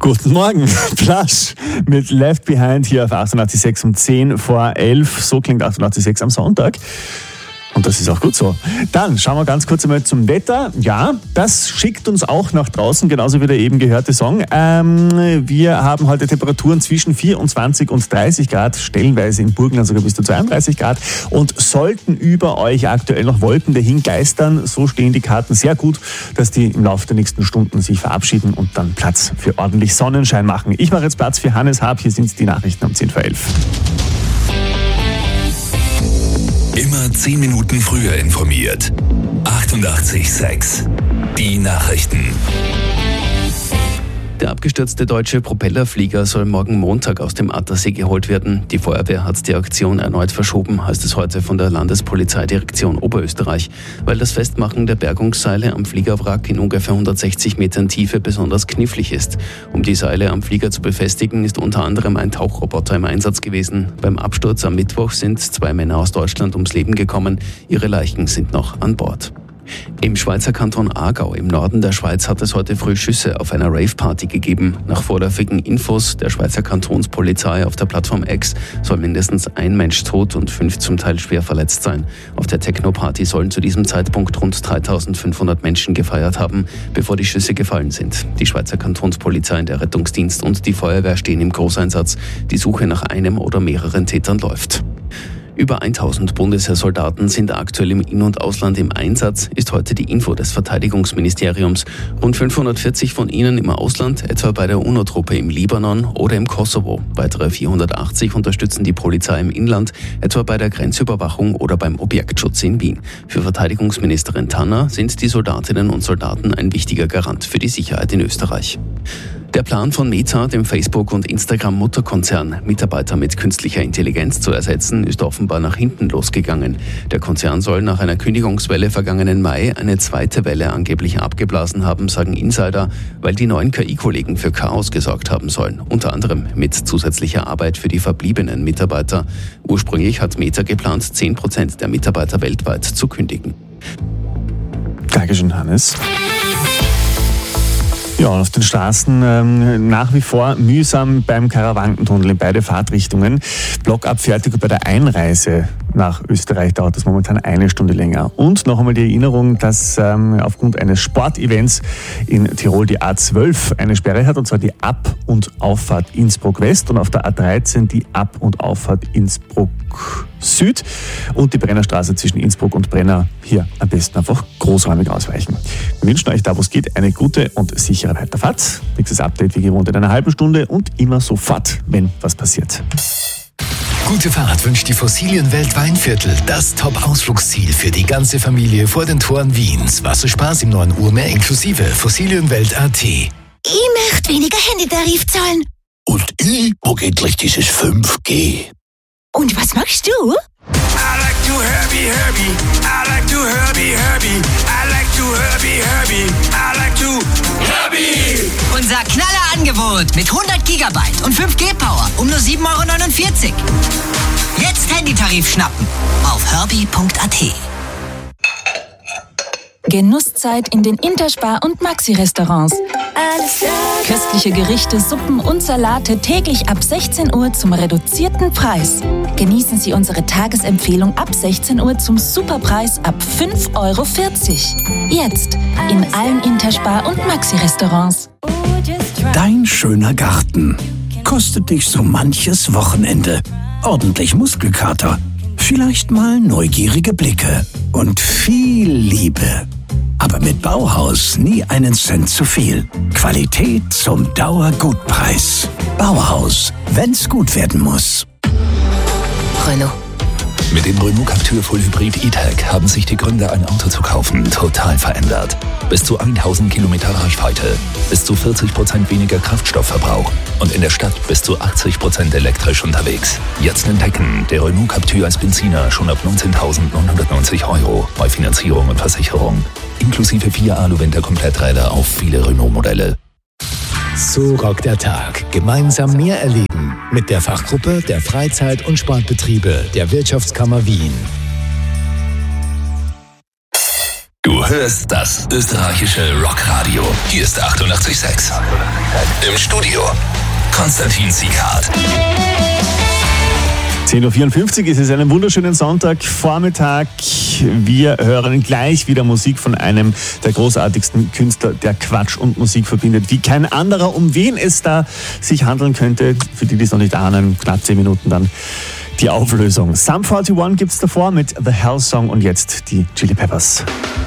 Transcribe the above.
Guten Morgen, Plush mit Left Behind hier auf 88.6 um 10 vor 11. So klingt 88.6 am Sonntag. Und das ist auch gut so. Dann schauen wir ganz kurz einmal zum Wetter. Ja, das schickt uns auch nach draußen, genauso wie der eben gehörte Song. Wir haben heute Temperaturen zwischen 24 und 30 Grad, stellenweise in Burgenland sogar bis zu 32 Grad. Und sollten über euch aktuell noch Wolken dahin geistern, so stehen die Karten sehr gut, dass die im Laufe der nächsten Stunden sich verabschieden und dann Platz für ordentlich Sonnenschein machen. Ich mache jetzt Platz für Hannes Haab. Hier sind die Nachrichten um 10 vor 11. Immer 10 Minuten früher informiert. 88.6 Die Nachrichten. Der abgestürzte deutsche Propellerflieger soll morgen Montag aus dem Attersee geholt werden. Die Feuerwehr hat die Aktion erneut verschoben, heißt es heute von der Landespolizeidirektion Oberösterreich, weil das Festmachen der Bergungsseile am Fliegerwrack in ungefähr 160 Metern Tiefe besonders knifflig ist. Um die Seile am Flieger zu befestigen, ist unter anderem ein Tauchroboter im Einsatz gewesen. Beim Absturz am Mittwoch sind 2 Männer aus Deutschland ums Leben gekommen. Ihre Leichen sind noch an Bord. Im Schweizer Kanton Aargau im Norden der Schweiz hat es heute früh Schüsse auf einer Rave-Party gegeben. Nach vorläufigen Infos der Schweizer Kantonspolizei auf der Plattform X soll mindestens ein Mensch tot und 5 zum Teil schwer verletzt sein. Auf der Techno-Party sollen zu diesem Zeitpunkt rund 3.500 Menschen gefeiert haben, bevor die Schüsse gefallen sind. Die Schweizer Kantonspolizei, der Rettungsdienst und die Feuerwehr stehen im Großeinsatz. Die Suche nach einem oder mehreren Tätern läuft. Über 1000 Bundesheersoldaten sind aktuell im In- und Ausland im Einsatz, ist heute die Info des Verteidigungsministeriums. Rund 540 von ihnen im Ausland, etwa bei der UNO-Truppe im Libanon oder im Kosovo. Weitere 480 unterstützen die Polizei im Inland, etwa bei der Grenzüberwachung oder beim Objektschutz in Wien. Für Verteidigungsministerin Tanner sind die Soldatinnen und Soldaten ein wichtiger Garant für die Sicherheit in Österreich. Der Plan von Meta, dem Facebook- und Instagram-Mutterkonzern, Mitarbeiter mit künstlicher Intelligenz zu ersetzen, ist offenbar nach hinten losgegangen. Der Konzern soll nach einer Kündigungswelle vergangenen Mai eine zweite Welle angeblich abgeblasen haben, sagen Insider, weil die neuen KI-Kollegen für Chaos gesorgt haben sollen. Unter anderem mit zusätzlicher Arbeit für die verbliebenen Mitarbeiter. Ursprünglich hat Meta geplant, 10% der Mitarbeiter weltweit zu kündigen. Dankeschön, Hannes. Ja, auf den Straßen nach wie vor mühsam beim Karawankentunnel in beide Fahrtrichtungen. Blockabfertigung bei der Einreise nach Österreich dauert das momentan 1 Stunde länger. Und noch einmal die Erinnerung, dass aufgrund eines Sportevents in Tirol die A12 eine Sperre hat, und zwar die Ab- und Auffahrt Innsbruck West und auf der A13 die Ab- und Auffahrt Innsbruck Süd und die Brennerstraße zwischen Innsbruck und Brenner hier am besten einfach großräumig ausweichen. Wir wünschen euch da, wo es geht, eine gute und sichere Weiterfahrt. Nächstes Update wie gewohnt in einer halben Stunde und immer sofort, wenn was passiert. Gute Fahrt wünscht die Fossilienwelt Weinviertel, das Top-Ausflugsziel für die ganze Familie vor den Toren Wiens. Wasserspaß im 9 Uhr mehr inklusive Fossilienwelt.at. Ich möchte weniger Handytarif zahlen. Und ich mag endlich dieses 5G. Und was machst du? I like to Herbie, Herbie. I like to Herbie, Herbie. I like to Herbie, Herbie. I like to Herbie. Unser Knallerangebot mit 100 Gigabyte und 5G-Power um nur 7,49 €. Jetzt Handytarif schnappen auf herbie.at. Genusszeit in den Interspar- und Maxi-Restaurants. Köstliche Gerichte, Suppen und Salate täglich ab 16 Uhr zum reduzierten Preis. Genießen Sie unsere Tagesempfehlung ab 16 Uhr zum Superpreis ab 5,40 €. Jetzt in allen Interspar- und Maxi-Restaurants. Dein schöner Garten kostet dich so manches Wochenende. Ordentlich Muskelkater, vielleicht mal neugierige Blicke und viel Liebe. Aber mit Bauhaus nie einen Cent zu viel. Qualität zum Dauergutpreis. Bauhaus, wenn's gut werden muss. Renault. Mit dem Renault Captur Full Hybrid E-Tech haben sich die Gründe, ein Auto zu kaufen, total verändert. Bis zu 1000 Kilometer Reichweite, bis zu 40% weniger Kraftstoffverbrauch und in der Stadt bis zu 80% elektrisch unterwegs. Jetzt entdecken, der Renault Captur als Benziner schon ab 19.990 € bei Finanzierung und Versicherung. Inklusive 4 Alu-Winter-Kompletträder auf viele Renault-Modelle. So rockt der Tag. Gemeinsam mehr erleben mit der Fachgruppe der Freizeit- und Sportbetriebe der Wirtschaftskammer Wien. Du hörst das österreichische Rockradio. Hier ist 88,6. Im Studio Konstantin Sieghardt. 10.54 Uhr ist es, einen wunderschönen Sonntagvormittag. Wir hören gleich wieder Musik von einem der großartigsten Künstler, der Quatsch und Musik verbindet, wie kein anderer. Um wen es da sich handeln könnte, für die es noch nicht ahnen, knapp 10 Minuten dann die Auflösung. Sum 41 gibt's davor mit The Hell Song und jetzt die Chili Peppers.